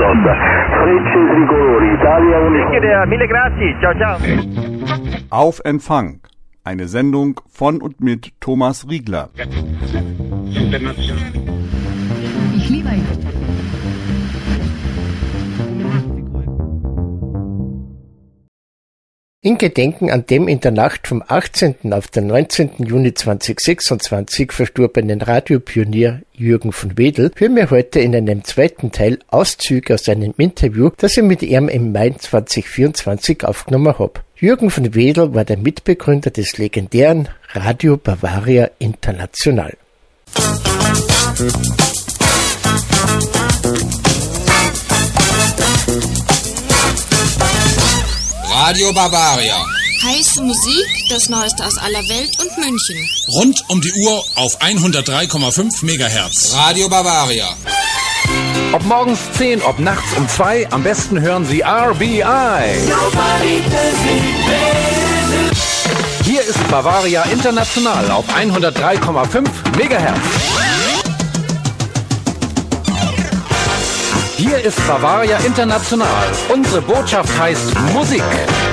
apposta. Frecce tricolori, Italia Union. Mille grazie, ciao ciao. Auf Empfang. Eine Sendung von und mit Thomas Riegler. Ich liebe ihn. In Gedenken an dem in der Nacht vom 18. auf den 19. Juni 2026 verstorbenen Radiopionier Jürgen von Wedel hören wir heute in einem zweiten Teil Auszüge aus einem Interview, das ich mit ihm im Mai 2024 aufgenommen habe. Jürgen von Wedel war der Mitbegründer des legendären Radio Bavaria International. Radio Bavaria. Heiße Musik, das Neueste aus aller Welt und München. Rund um die Uhr auf 103,5 MHz. Radio Bavaria. Ob morgens 10, ob nachts um 2, am besten hören Sie RBI. Hier ist Bavaria International auf 103,5 MHz. Hier ist Bavaria International. Unsere Botschaft heißt Musik.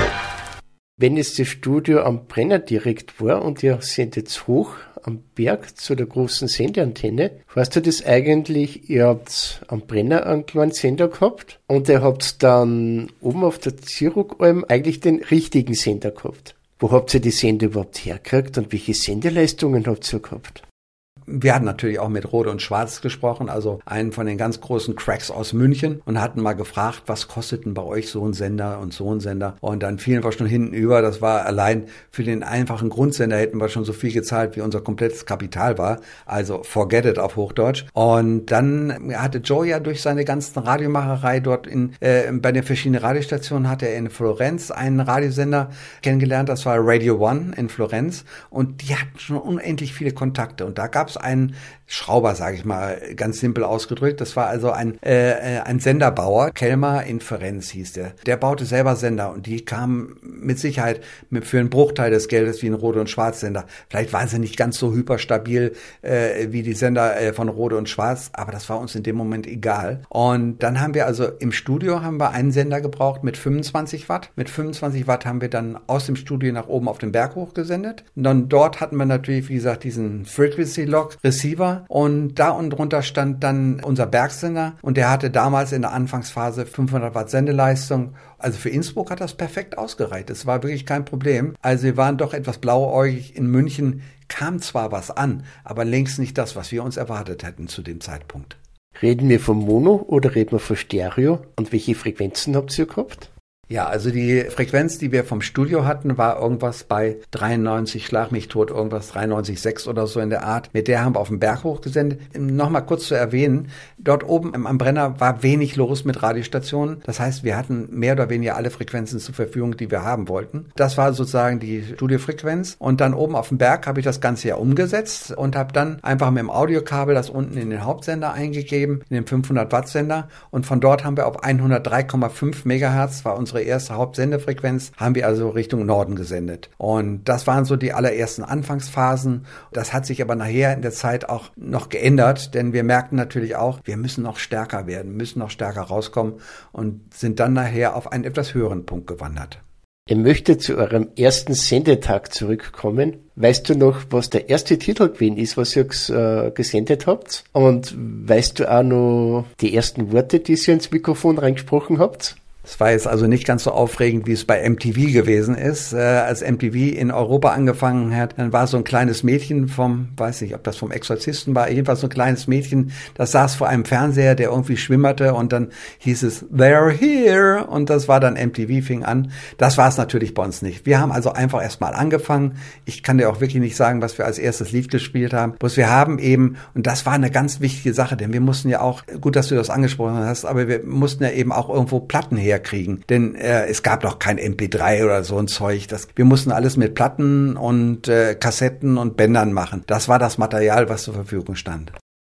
Wenn es das Studio am Brenner direkt war und ihr sendet hoch am Berg zu der großen Sendeantenne, heißt du das eigentlich, ihr habt am Brenner einen kleinen Sender gehabt und ihr habt dann oben auf der Zirugalm eigentlich den richtigen Sender gehabt. Wo habt ihr die Sender überhaupt hergekriegt und welche Sendeleistungen habt ihr gehabt? Wir hatten natürlich auch mit Rot und Schwarz gesprochen, also einen von den ganz großen Cracks aus München, und hatten mal gefragt, was kostet denn bei euch so ein Sender und so ein Sender? Und dann fielen wir schon hinten über. Das war allein für den einfachen Grundsender hätten wir schon so viel gezahlt, wie unser komplettes Kapital war. Also forget it auf Hochdeutsch. Und dann hatte Joe ja durch seine ganzen Radiomacherei dort bei den verschiedenen Radiostationen hat er in Florenz einen Radiosender kennengelernt. Das war Radio One in Florenz. Und die hatten schon unendlich viele Kontakte. Und da gab es einen Schrauber, sage ich mal, ganz simpel ausgedrückt. Das war also ein Senderbauer, Kelmer in Ferenz hieß der. Der baute selber Sender und die kamen mit Sicherheit für einen Bruchteil des Geldes wie ein Rot- und Schwarz-Sender. Vielleicht waren sie nicht ganz so hyperstabil wie die Sender von Rot und Schwarz, aber das war uns in dem Moment egal. Und dann haben wir also im Studio einen Sender gebraucht mit 25 Watt. Mit 25 Watt haben wir dann aus dem Studio nach oben auf den Berg hochgesendet. Und dann dort hatten wir natürlich, wie gesagt, diesen Frequency-Lock Receiver und da unten drunter stand dann unser Bergsender und der hatte damals in der Anfangsphase 500 Watt Sendeleistung. Also für Innsbruck hat das perfekt ausgereicht. Es war wirklich kein Problem. Also wir waren doch etwas blauäugig. In München kam zwar was an, aber längst nicht das, was wir uns erwartet hätten zu dem Zeitpunkt. Reden wir vom Mono oder reden wir von Stereo? Und welche Frequenzen habt ihr gehabt? Ja, also die Frequenz, die wir vom Studio hatten, war irgendwas bei 93, schlag mich tot, irgendwas 93,6 oder so in der Art. Mit der haben wir auf den Berg hochgesendet. Nochmal kurz zu erwähnen, dort oben am Brenner war wenig los mit Radiostationen. Das heißt, wir hatten mehr oder weniger alle Frequenzen zur Verfügung, die wir haben wollten. Das war sozusagen die Studiofrequenz. Und dann oben auf dem Berg habe ich das Ganze ja umgesetzt und habe dann einfach mit dem Audiokabel das unten in den Hauptsender eingegeben, in den 500 Watt Sender. Und von dort haben wir auf 103,5 Megahertz, war unsere erste Hauptsendefrequenz, haben wir also Richtung Norden gesendet. Und das waren so die allerersten Anfangsphasen. Das hat sich aber nachher in der Zeit auch noch geändert, denn wir merkten natürlich auch, wir müssen noch stärker werden, müssen noch stärker rauskommen und sind dann nachher auf einen etwas höheren Punkt gewandert. Ich möchte zu eurem ersten Sendetag zurückkommen. Weißt du noch, was der erste Titel gewesen ist, was ihr gesendet habt? Und weißt du auch noch die ersten Worte, die ihr ins Mikrofon reingesprochen habt? Es war jetzt also nicht ganz so aufregend, wie es bei MTV gewesen ist. Als MTV in Europa angefangen hat, dann war so ein kleines Mädchen weiß nicht, ob das vom Exorzisten war, jedenfalls so ein kleines Mädchen, das saß vor einem Fernseher, der irgendwie schwimmerte und dann hieß es, "They're here" und das war dann MTV, fing an. Das war es natürlich bei uns nicht. Wir haben also einfach erstmal angefangen. Ich kann dir auch wirklich nicht sagen, was wir als erstes Lied gespielt haben. Bloß wir haben eben, und das war eine ganz wichtige Sache, denn wir mussten ja auch, gut, dass du das angesprochen hast, aber wir mussten ja eben auch irgendwo Platten kriegen. Denn es gab noch kein MP3 oder so ein Zeug. Wir mussten alles mit Platten und Kassetten und Bändern machen. Das war das Material, was zur Verfügung stand.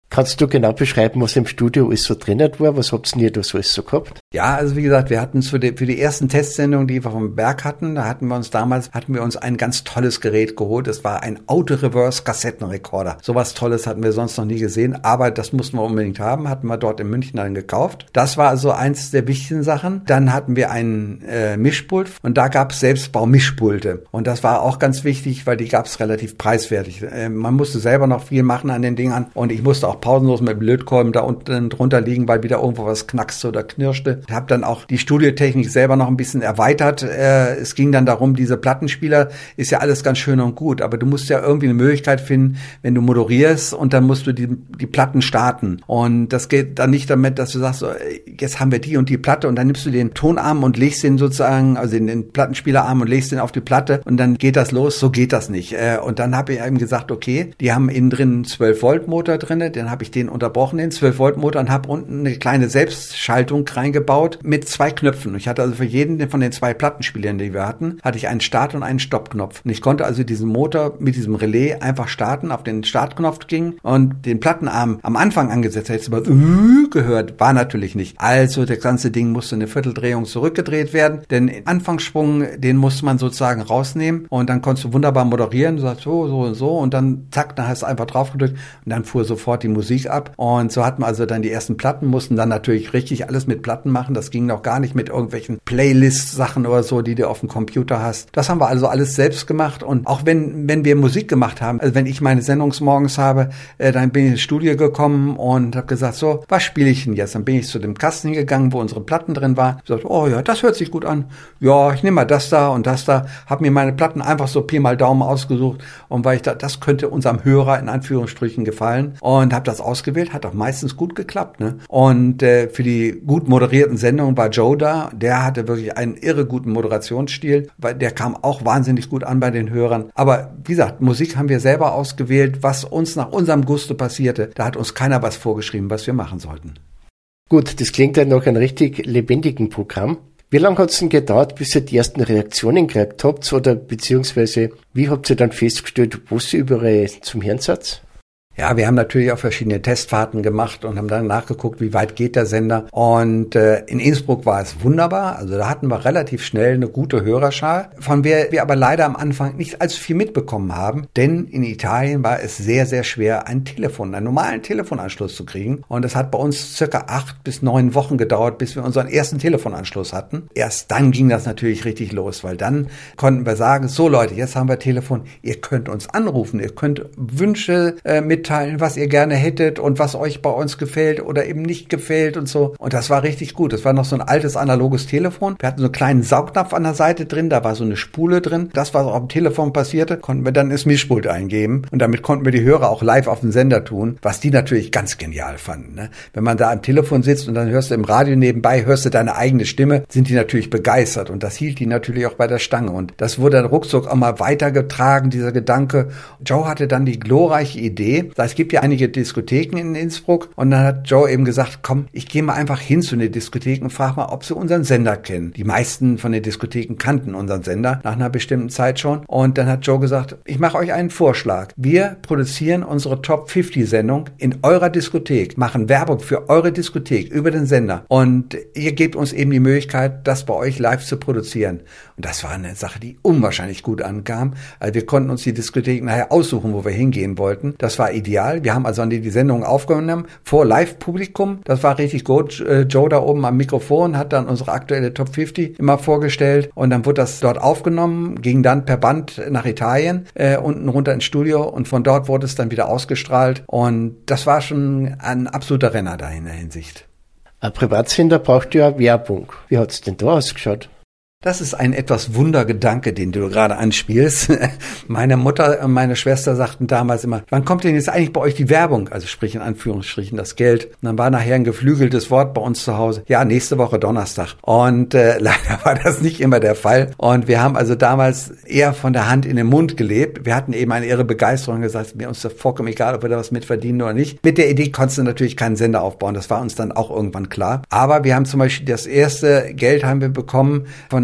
Kannst du genau beschreiben, was im Studio alles so drin war? Was habt ihr da so alles so gehabt? Ja, also wie gesagt, wir hatten für die ersten Testsendungen, die wir vom Berg hatten, da hatten wir uns ein ganz tolles Gerät geholt. Das war ein Auto-Reverse-Kassettenrekorder. Sowas Tolles hatten wir sonst noch nie gesehen, aber das mussten wir unbedingt haben, hatten wir dort in München dann gekauft. Das war also eins der wichtigen Sachen. Dann hatten wir einen Mischpult und da gab es Selbstbau-Mischpulte. Und das war auch ganz wichtig, weil die gab es relativ preiswertig. Man musste selber noch viel machen an den Dingern und ich musste auch pausenlos mit dem Lötkolben da unten drunter liegen, weil wieder irgendwo was knackste oder knirschte. Ich habe dann auch die Studiotechnik selber noch ein bisschen erweitert. Es ging dann darum, diese Plattenspieler ist ja alles ganz schön und gut, aber du musst ja irgendwie eine Möglichkeit finden, wenn du moderierst und dann musst du die Platten starten. Und das geht dann nicht damit, dass du sagst, so, jetzt haben wir die und die Platte und dann nimmst du den Tonarm und legst den sozusagen, also den Plattenspielerarm und legst den auf die Platte und dann geht das los. So geht das nicht. Und dann habe ich eben gesagt, okay, die haben innen drin einen 12-Volt-Motor drin, dann habe ich den unterbrochen, den 12-Volt-Motor, und habe unten eine kleine Selbstschaltung reingebaut mit 2 Knöpfen. Ich hatte also für jeden von den 2 Plattenspielern, die wir hatten, hatte ich einen Start- und einen Stoppknopf. Und ich konnte also diesen Motor mit diesem Relais einfach starten, auf den Startknopf ging und den Plattenarm am Anfang angesetzt. Hättest du mal gehört, war natürlich nicht. Also das ganze Ding musste eine Vierteldrehung zurückgedreht werden, denn den Anfangsschwung, den musste man sozusagen rausnehmen und dann konntest du wunderbar moderieren. Du sagst so und so und dann zack, dann hast du einfach drauf gedrückt und dann fuhr sofort die Musik ab. Und so hatten wir also dann die ersten Platten, mussten dann natürlich richtig alles mit Platten machen. Das ging noch gar nicht mit irgendwelchen Playlist-Sachen oder so, die du auf dem Computer hast. Das haben wir also alles selbst gemacht. Und auch wenn wir Musik gemacht haben, also wenn ich meine Sendungsmorgens habe, dann bin ich ins Studio gekommen und habe gesagt, so, was spiele ich denn jetzt? Dann bin ich zu dem Kasten hingegangen, wo unsere Platten drin waren. Ich gesagt, oh ja, das hört sich gut an. Ja, ich nehme mal das da und das da. Habe mir meine Platten einfach so Pi mal Daumen ausgesucht. Und weil ich das könnte unserem Hörer in Anführungsstrichen gefallen. Und habe das ausgewählt, hat auch meistens gut geklappt. Ne? Und für die gut moderierten Sendungen war Joe da. Der hatte wirklich einen irre guten Moderationsstil, weil der kam auch wahnsinnig gut an bei den Hörern. Aber wie gesagt, Musik haben wir selber ausgewählt, was uns nach unserem Gusto passierte. Da hat uns keiner was vorgeschrieben, was wir machen sollten. Gut, das klingt ja nach einem richtig lebendigen Programm. Wie lange hat es denn gedauert, bis ihr die ersten Reaktionen gekriegt habt? Oder beziehungsweise, wie habt ihr dann festgestellt, was ihr überall zum Hören seid? Ja, wir haben natürlich auch verschiedene Testfahrten gemacht und haben dann nachgeguckt, wie weit geht der Sender. Und in Innsbruck war es wunderbar. Also da hatten wir relativ schnell eine gute Hörerschar, von der wir aber leider am Anfang nicht allzu viel mitbekommen haben. Denn in Italien war es sehr, sehr schwer, einen normalen Telefonanschluss zu kriegen. Und es hat bei uns circa 8 bis 9 Wochen gedauert, bis wir unseren ersten Telefonanschluss hatten. Erst dann ging das natürlich richtig los, weil dann konnten wir sagen, so Leute, jetzt haben wir Telefon, ihr könnt uns anrufen, ihr könnt Wünsche mitteilen, was ihr gerne hättet und was euch bei uns gefällt oder eben nicht gefällt und so. Und das war richtig gut. Das war noch so ein altes analoges Telefon. Wir hatten so einen kleinen Saugnapf an der Seite drin, da war so eine Spule drin. Das, was auf dem Telefon passierte, konnten wir dann ins Mischpult eingeben. Und damit konnten wir die Hörer auch live auf den Sender tun, was die natürlich ganz genial fanden. Ne? Wenn man da am Telefon sitzt und dann hörst du im Radio nebenbei, hörst du deine eigene Stimme, sind die natürlich begeistert. Und das hielt die natürlich auch bei der Stange. Und das wurde dann ruckzuck auch mal weitergetragen, dieser Gedanke. Joe hatte dann die glorreiche Idee, es gibt ja einige Diskotheken in Innsbruck und dann hat Joe eben gesagt, komm, ich gehe mal einfach hin zu den Diskotheken und frage mal, ob sie unseren Sender kennen. Die meisten von den Diskotheken kannten unseren Sender nach einer bestimmten Zeit schon und dann hat Joe gesagt, ich mache euch einen Vorschlag. Wir produzieren unsere Top 50 Sendung in eurer Diskothek, machen Werbung für eure Diskothek über den Sender und ihr gebt uns eben die Möglichkeit, das bei euch live zu produzieren. Und das war eine Sache, die unwahrscheinlich gut ankam. Also wir konnten uns die Diskotheken nachher aussuchen, wo wir hingehen wollten. Das war ideal. Wir haben also die Sendung aufgenommen vor Live-Publikum. Das war richtig gut. Joe da oben am Mikrofon hat dann unsere aktuelle Top 50 immer vorgestellt und dann wurde das dort aufgenommen, ging dann per Band nach Italien, unten runter ins Studio und von dort wurde es dann wieder ausgestrahlt und das war schon ein absoluter Renner da in der Hinsicht. Ein Privatsender braucht ja Werbung. Wie hat es denn da ausgeschaut? Das ist ein etwas Wundergedanke, den du gerade anspielst. Meine Mutter und meine Schwester sagten damals immer, wann kommt denn jetzt eigentlich bei euch die Werbung? Also sprich in Anführungsstrichen das Geld. Und dann war nachher ein geflügeltes Wort bei uns zu Hause. Ja, nächste Woche Donnerstag. Und leider war das nicht immer der Fall. Und wir haben also damals eher von der Hand in den Mund gelebt. Wir hatten eben eine irre Begeisterung und gesagt, mir uns das vollkommen egal, ob wir da was mit verdienen oder nicht. Mit der Idee konntest du natürlich keinen Sender aufbauen. Das war uns dann auch irgendwann klar. Aber wir haben zum Beispiel das erste Geld haben wir bekommen von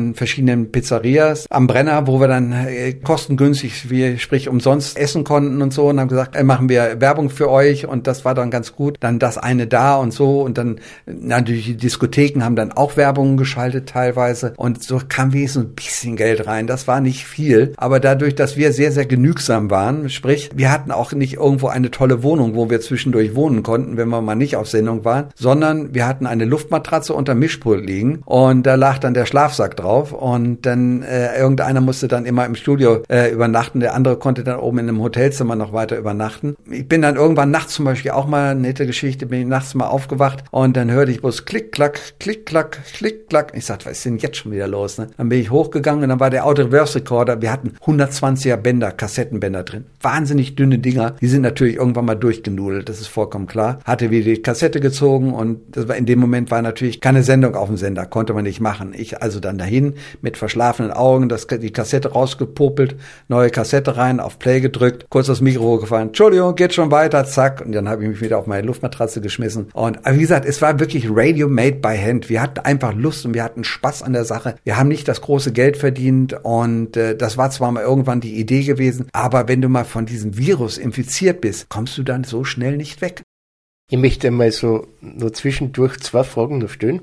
von verschiedenen Pizzerias am Brenner, wo wir dann kostengünstig, sprich umsonst essen konnten und so, und haben gesagt, machen wir Werbung für euch, und das war dann ganz gut. Dann das eine da und so, und dann natürlich die Diskotheken haben dann auch Werbung geschaltet teilweise, und so kam wenigstens ein bisschen Geld rein. Das war nicht viel, aber dadurch, dass wir sehr, sehr genügsam waren, sprich, wir hatten auch nicht irgendwo eine tolle Wohnung, wo wir zwischendurch wohnen konnten, wenn wir mal nicht auf Sendung waren, sondern wir hatten eine Luftmatratze unterm Mischpult liegen, und da lag dann der Schlafsack drauf, und dann irgendeiner musste dann immer im Studio übernachten, der andere konnte dann oben in einem Hotelzimmer noch weiter übernachten. Ich bin dann irgendwann nachts zum Beispiel auch mal, eine nette Geschichte, bin ich nachts mal aufgewacht, und dann hörte ich bloß klick, klack, klick, klack, klick, klack. Ich sagte, was ist denn jetzt schon wieder los? Ne? Dann bin ich hochgegangen, und dann war der Auto-Reverse-Recorder, wir hatten 120er Bänder, Kassettenbänder drin. Wahnsinnig dünne Dinger, die sind natürlich irgendwann mal durchgenudelt, das ist vollkommen klar. Hatte wieder die Kassette gezogen, und das war in dem Moment war natürlich keine Sendung auf dem Sender, konnte man nicht machen. Ich also dann dahin mit verschlafenen Augen, die Kassette rausgepopelt, neue Kassette rein, auf Play gedrückt, kurz das Mikro gefahren, Entschuldigung, geht schon weiter, zack, und dann habe ich mich wieder auf meine Luftmatratze geschmissen. Und wie gesagt, es war wirklich Radio made by hand. Wir hatten einfach Lust und wir hatten Spaß an der Sache. Wir haben nicht das große Geld verdient, und das war zwar mal irgendwann die Idee gewesen, aber wenn du mal von diesem Virus infiziert bist, kommst du dann so schnell nicht weg. Ich möchte einmal so nur zwischendurch 2 Fragen noch stellen.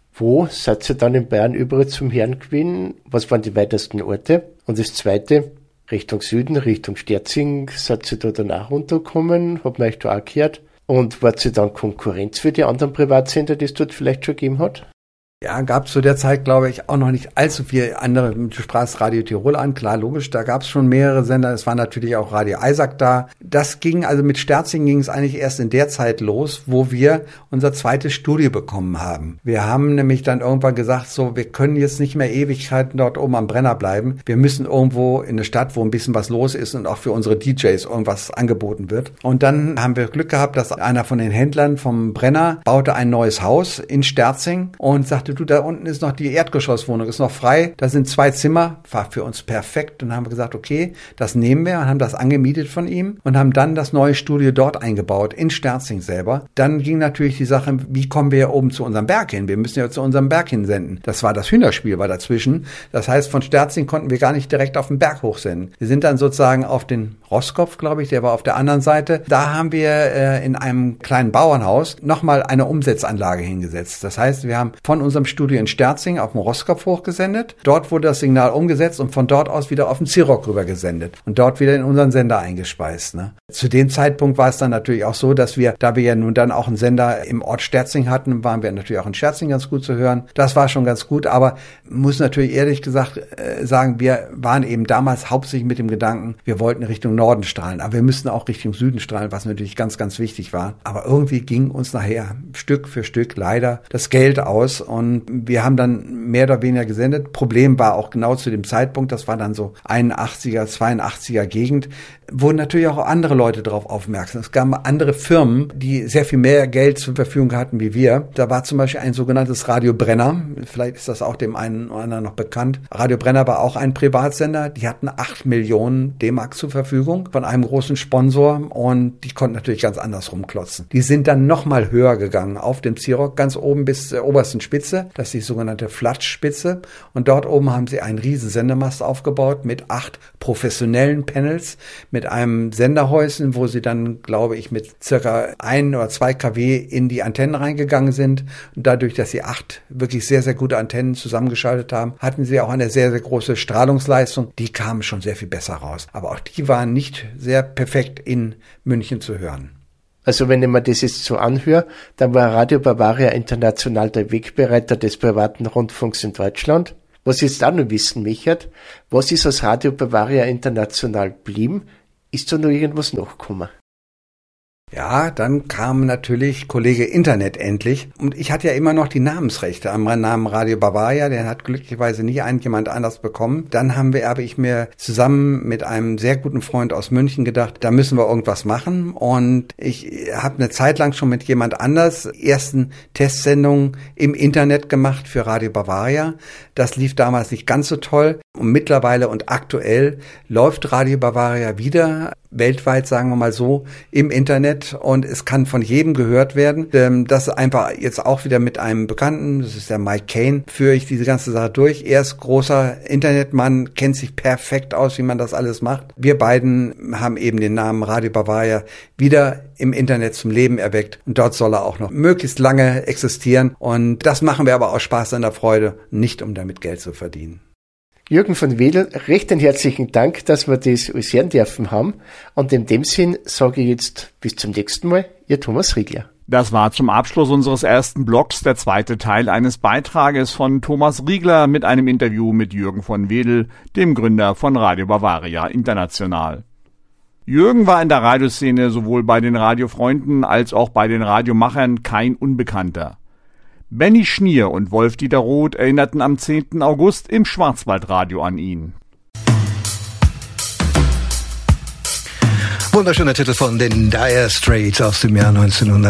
Wo seid ihr dann in Bayern überall zum Hören gewesen? Was waren die weitesten Orte? Und das Zweite, Richtung Süden, Richtung Sterzing, seid ihr da danach runtergekommen? Hat man euch da auch gehört? Und wart ihr dann Konkurrenz für die anderen Privatsender, die es dort vielleicht schon gegeben hat? Ja, gab es zu der Zeit, glaube ich, auch noch nicht allzu viel andere. Du sprachst Radio Tirol an, klar, logisch, da gab es schon mehrere Sender. Es war natürlich auch Radio Eisack da. Das ging, also mit Sterzing ging es eigentlich erst in der Zeit los, wo wir unser zweites Studio bekommen haben. Wir haben nämlich dann irgendwann gesagt, so, wir können jetzt nicht mehr Ewigkeiten dort oben am Brenner bleiben. Wir müssen irgendwo in eine Stadt, wo ein bisschen was los ist und auch für unsere DJs irgendwas angeboten wird. Und dann haben wir Glück gehabt, dass einer von den Händlern vom Brenner baute ein neues Haus in Sterzing und sagte, du, da unten ist noch die Erdgeschosswohnung, ist noch frei, da sind 2 Zimmer, war für uns perfekt, und haben wir gesagt, okay, das nehmen wir, und haben das angemietet von ihm und haben dann das neue Studio dort eingebaut, in Sterzing selber. Dann ging natürlich die Sache, wie kommen wir hier oben zu unserem Berg hin? Wir müssen ja zu unserem Berg hinsenden. Das war das Hühnerspiel, war dazwischen. Das heißt, von Sterzing konnten wir gar nicht direkt auf den Berg hochsenden. Wir sind dann sozusagen auf den Roskopf, glaube ich, der war auf der anderen Seite. Da haben wir in einem kleinen Bauernhaus nochmal eine Umsetzanlage hingesetzt. Das heißt, wir haben von unserem Studio in Sterzing auf dem Roskopf hochgesendet. Dort wurde das Signal umgesetzt und von dort aus wieder auf den Zirock rüber gesendet und dort wieder in unseren Sender eingespeist. Ne? Zu dem Zeitpunkt war es dann natürlich auch so, dass wir, da wir ja nun dann auch einen Sender im Ort Sterzing hatten, waren wir natürlich auch in Sterzing ganz gut zu hören. Das war schon ganz gut, aber muss natürlich ehrlich gesagt sagen, wir waren eben damals hauptsächlich mit dem Gedanken, wir wollten Richtung Norden strahlen, aber wir müssten auch Richtung Süden strahlen, was natürlich ganz, ganz wichtig war. Aber irgendwie ging uns nachher Stück für Stück leider das Geld aus, und wir haben dann mehr oder weniger gesendet. Problem war auch genau zu dem Zeitpunkt, das war dann so 81er, 82er Gegend, wurden natürlich auch andere Leute darauf aufmerksam. Es gab andere Firmen, die sehr viel mehr Geld zur Verfügung hatten wie wir. Da war zum Beispiel ein sogenanntes Radio Brenner. Vielleicht ist das auch dem einen oder anderen noch bekannt. Radio Brenner war auch ein Privatsender. Die hatten 8 Millionen D-Mark zur Verfügung von einem großen Sponsor, und die konnten natürlich ganz anders rumklotzen. Die sind dann nochmal höher gegangen auf dem Zirock, ganz oben bis zur obersten Spitze. Das ist die sogenannte Flatschspitze. Und dort oben haben sie einen riesen Sendemast aufgebaut mit 8 professionellen Panels, mit einem Senderhäuschen, wo sie dann, glaube ich, mit circa 1 oder 2 kW in die Antennen reingegangen sind. Und dadurch, dass sie 8 wirklich sehr, sehr gute Antennen zusammengeschaltet haben, hatten sie auch eine sehr, sehr große Strahlungsleistung. Die kamen schon sehr viel besser raus. Aber auch die waren nicht sehr perfekt in München zu hören. Also wenn ich mir das jetzt so anhöre, dann war Radio Bavaria international der Wegbereiter des privaten Rundfunks in Deutschland. Was ich jetzt auch noch wissen möchte, was ist aus Radio Bavaria international geblieben? Ist da noch irgendwas nachgekommen? Ja, dann kam natürlich Kollege Internet endlich. Und ich hatte ja immer noch die Namensrechte am Namen Radio Bavaria. Den hat glücklicherweise nie jemand anders bekommen. Dann habe ich mir zusammen mit einem sehr guten Freund aus München gedacht, da müssen wir irgendwas machen. Und ich habe eine Zeit lang schon mit jemand anders ersten Testsendungen im Internet gemacht für Radio Bavaria. Das lief damals nicht ganz so toll. Und mittlerweile und aktuell läuft Radio Bavaria wieder weltweit, sagen wir mal so, im Internet. Internet und es kann von jedem gehört werden. Das einfach jetzt auch wieder mit einem Bekannten, das ist der Mike Kane, führe ich diese ganze Sache durch. Er ist großer Internetmann, kennt sich perfekt aus, wie man das alles macht. Wir beiden haben eben den Namen Radio Bavaria wieder im Internet zum Leben erweckt und dort soll er auch noch möglichst lange existieren und das machen wir aber aus Spaß und der Freude, nicht um damit Geld zu verdienen. Jürgen von Wedel, recht einen herzlichen Dank, dass wir das alles hören dürfen haben. Und in dem Sinn sage ich jetzt bis zum nächsten Mal, Ihr Thomas Riegler. Das war zum Abschluss unseres ersten Blogs der zweite Teil eines Beitrages von Thomas Riegler mit einem Interview mit Jürgen von Wedel, dem Gründer von Radio Bavaria International. Jürgen war in der Radioszene sowohl bei den Radiofreunden als auch bei den Radiomachern kein Unbekannter. Benny Schnier und Wolf-Dieter Roth erinnerten am 10. August im Schwarzwaldradio an ihn. Wunderschöner Titel von den Dire Straits aus dem Jahr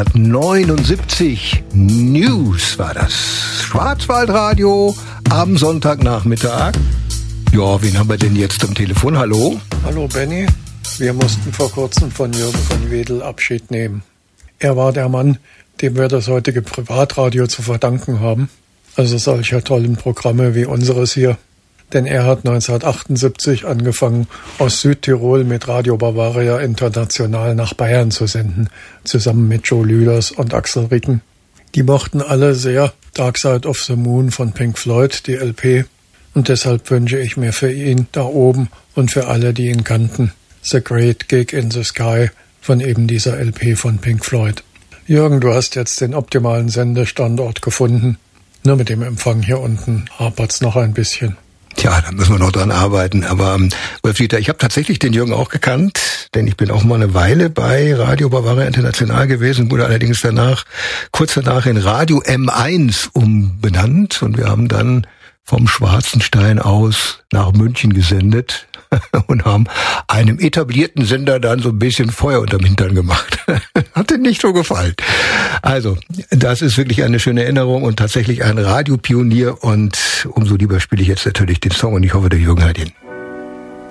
1979. News war das. Schwarzwaldradio am Sonntagnachmittag. Ja, wen haben wir denn jetzt am Telefon? Hallo? Hallo Benny. Wir mussten vor kurzem von Jürgen von Wedel Abschied nehmen. Er war der Mann, dem wir das heutige Privatradio zu verdanken haben. Also solcher tollen Programme wie unseres hier. Denn er hat 1978 angefangen, aus Südtirol mit Radio Bavaria International nach Bayern zu senden, zusammen mit Joe Lüders und Axel Ricken. Die mochten alle sehr Dark Side of the Moon von Pink Floyd, die LP. Und deshalb wünsche ich mir für ihn da oben und für alle, die ihn kannten, The Great Gig in the Sky von eben dieser LP von Pink Floyd. Jürgen, du hast jetzt den optimalen Sendestandort gefunden. Nur mit dem Empfang hier unten hapert's noch ein bisschen. Tja, da müssen wir noch dran arbeiten. Aber Wolf-Dieter, ich habe tatsächlich den Jürgen auch gekannt, denn ich bin auch mal eine Weile bei Radio Bavaria International gewesen, wurde allerdings kurz danach in Radio M1 umbenannt und wir haben dann vom Schwarzenstein aus nach München gesendet und haben einem etablierten Sender dann so ein bisschen Feuer unterm Hintern gemacht. Hat dir nicht so gefallen. Also, das ist wirklich eine schöne Erinnerung und tatsächlich ein Radiopionier und umso lieber spiele ich jetzt natürlich den Song und ich hoffe, der Jürgen hört ihn.